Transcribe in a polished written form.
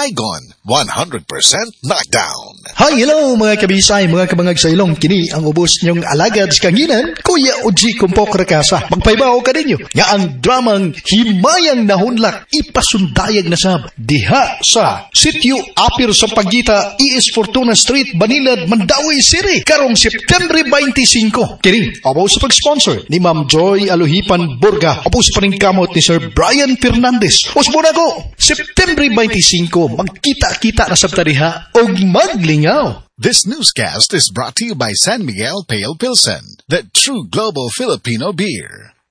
Saigon, 100% knockdown. Hi, hello mga kabisay, mga kabangag sa ilong. Kini ang ubos niyong alagad sa kanginan, Kuya Oji Kumpok Rakasa. Magpaibaw ka ninyo nga ang dramang Himayang Nahunlak ipasundayag na sab diha sa Sitio Apir sa Pagita, E.S. Fortuna Street, Banilad, Mandawi City, karong September 25. Kini, abaw sa pag-sponsor ni Ma'am Joy Aluhipan Burga, abaw sa paningkamot ni Sir Brian Fernandez. Usbuna ko, September 25, magkita-kita na sab tariha o maglingaw. This newscast is brought to you by San Miguel Pale Pilsen, the true global Filipino beer.